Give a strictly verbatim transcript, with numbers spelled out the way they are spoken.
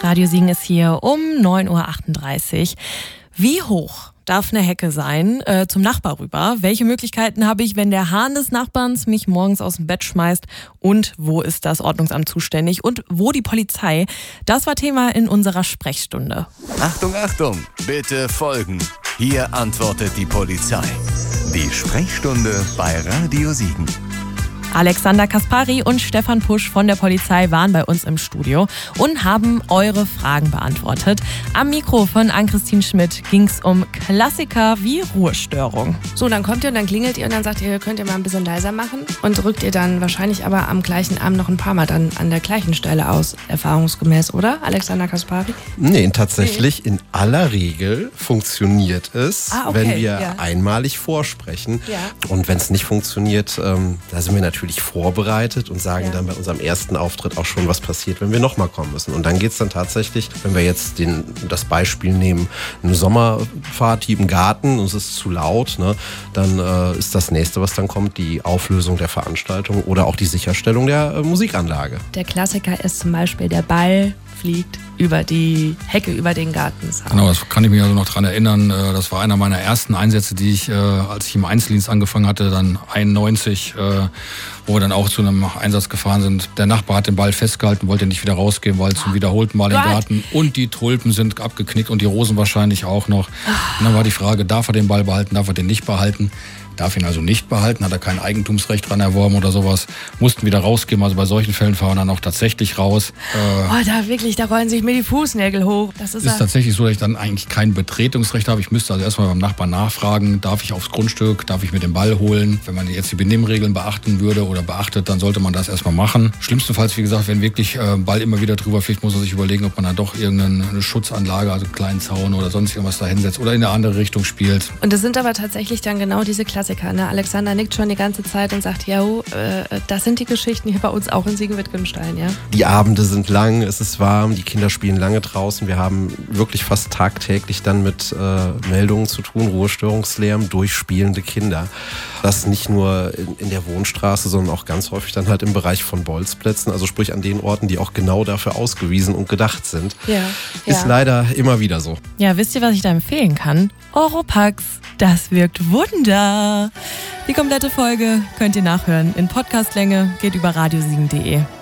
Radio Siegen ist hier um neun Uhr achtunddreißig. Wie hoch darf eine Hecke sein äh, zum Nachbar rüber? Welche Möglichkeiten habe ich, wenn der Hahn des Nachbarns mich morgens aus dem Bett schmeißt? Und wo ist das Ordnungsamt zuständig? Und wo die Polizei? Das war Thema in unserer Sprechstunde. Achtung, Achtung, bitte folgen. Hier antwortet die Polizei. Die Sprechstunde bei Radio Siegen. Alexander Kaspari und Stefan Pusch von der Polizei waren bei uns im Studio und haben eure Fragen beantwortet. Am Mikro von Ann-Christine Schmidt ging es um Klassiker wie Ruhestörung. So, dann kommt ihr und dann klingelt ihr und dann sagt ihr, könnt ihr mal ein bisschen leiser machen und drückt ihr dann wahrscheinlich aber am gleichen Abend noch ein paar Mal dann an der gleichen Stelle aus, erfahrungsgemäß, oder? Alexander Kaspari? Nee, tatsächlich nee. In aller Regel funktioniert es, ah, okay, wenn wir ja. einmalig vorsprechen. Ja. Und wenn es nicht funktioniert, ähm, da sind wir natürlich natürlich vorbereitet und sagen ja. dann bei unserem ersten Auftritt auch schon, was passiert, wenn wir nochmal kommen müssen. Und dann geht es dann tatsächlich, wenn wir jetzt den, das Beispiel nehmen, eine Sommerparty im Garten und es ist zu laut, ne, dann äh, ist das nächste, was dann kommt, die Auflösung der Veranstaltung oder auch die Sicherstellung der äh, Musikanlage. Der Klassiker ist zum Beispiel, der Ball fliegt über die Hecke, über den Gartenzaun. Genau, das kann ich mich also noch dran erinnern. Das war einer meiner ersten Einsätze, die ich, als ich im Einzeldienst angefangen hatte, dann einundneunzig, wo wir dann auch zu einem Einsatz gefahren sind. Der Nachbar hat den Ball festgehalten, wollte nicht wieder rausgehen, weil zum wiederholten Mal im Garten und die Tulpen sind abgeknickt und die Rosen wahrscheinlich auch noch. Und dann war die Frage, darf er den Ball behalten, darf er den nicht behalten? Darf ihn also nicht behalten, hat er kein Eigentumsrecht dran erworben oder sowas, mussten wieder rausgehen. Also bei solchen Fällen fahren wir dann auch tatsächlich raus. Äh, oh, da wirklich, da rollen sich mir die Fußnägel hoch. Das ist, ist tatsächlich so, dass ich dann eigentlich kein Betretungsrecht habe. Ich müsste also erstmal beim Nachbarn nachfragen, darf ich aufs Grundstück, darf ich mir den Ball holen? Wenn man jetzt die Benimmregeln beachten würde oder beachtet, dann sollte man das erstmal machen. Schlimmstenfalls, wie gesagt, wenn wirklich äh, Ball immer wieder drüber fliegt, muss man sich überlegen, ob man dann doch irgendeine Schutzanlage, also einen kleinen Zaun oder sonst irgendwas da hinsetzt oder in eine andere Richtung spielt. Und das sind aber tatsächlich dann genau diese Klassiker, ne? Alexander nickt schon die ganze Zeit und sagt, ja, äh, das sind die Geschichten hier bei uns auch in Siegen-Wittgenstein, ja? Die Abende sind lang, es ist warm, die Kinder spielen lange draußen. Wir haben wirklich fast tagtäglich dann mit äh, Meldungen zu tun, Ruhestörungslärm durch spielende Kinder. Das nicht nur in, in der Wohnstraße, sondern auch ganz häufig dann halt im Bereich von Bolzplätzen, also sprich an den Orten, die auch genau dafür ausgewiesen und gedacht sind. Ja, ist ja. leider immer wieder so. Ja, wisst ihr, was ich da empfehlen kann? Oropax, das wirkt Wunder. Die komplette Folge könnt ihr nachhören in Podcastlänge, geht über radiosiegen punkt de.